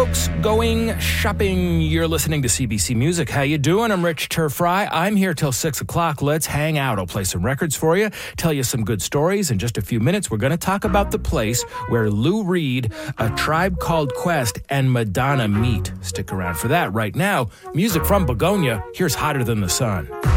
folks, going shopping. You're listening to CBC Music. How you doing? I'm Rich Turfry. I'm here till 6 o'clock. Let's hang out. I'll play some records for you, tell you some good stories. In just a few minutes, we're going to talk about the place where Lou Reed, A Tribe Called Quest, and Madonna meet. Stick around for that. Right now, music from Begonia. Here's Hotter Than the Sun.